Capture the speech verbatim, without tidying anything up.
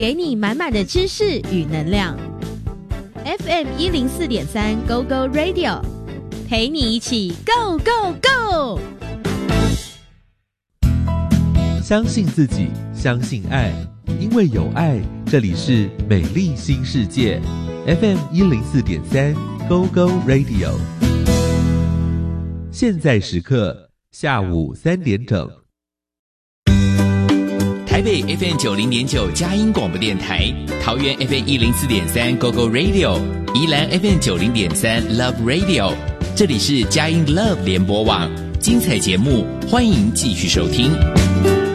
给你满满的知识与能量。 F M 一零四点三 Go Go Radio 陪你一起 Go Go Go。 相信自己，相信爱，因为有爱，这里是美丽新世界 F M 一零四点三 Go Go Radio。 现在时刻下午三点整。 台北 F M 九零点九佳音广播电台，桃园 F M 一零四点三 Go Go Radio， 宜兰 F M 九零点三 Love Radio， 这里是佳音 Love 联播网，精彩节目欢迎继续收听。